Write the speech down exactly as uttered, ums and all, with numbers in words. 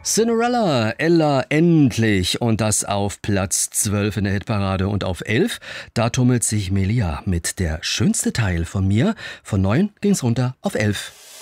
Cinderella, Ella, endlich. Und das auf Platz zwölf in der Hitparade. Und auf elf, da tummelt sich Melia mit Der schönste Teil von mir. Von neun ging's runter auf elf.